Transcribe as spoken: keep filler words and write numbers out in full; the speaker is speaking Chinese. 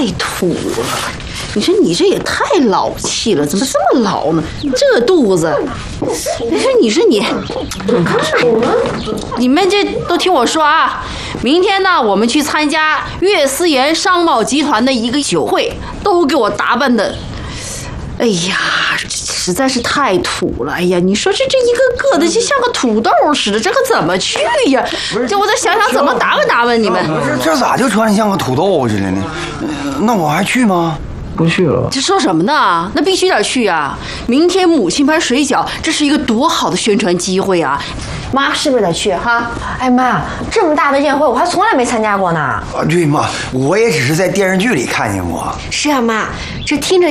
太土了。你说你这也太老气了，怎么这么老呢？这肚子，你说你说你，你们这都听我说啊！明天呢，我们去参加岳思源商贸集团的一个酒会，都给我打扮的，哎呀，实在是太土了！哎呀，你说这这一个个的就像个土豆似的，这可怎么去呀？这我再想想怎么打扮打扮你们。 不是，这咋就穿像个土豆似的呢？那我还去吗？ 不去了。 这说什么呢？那必须得去啊！明天母亲牌水饺，这是一个多好的宣传机会啊！妈是不是得去哈？ 哎妈，这么大的宴会我还从来没参加过呢。 啊，对妈，我也只是在电视剧里看见过。 是啊妈，这听着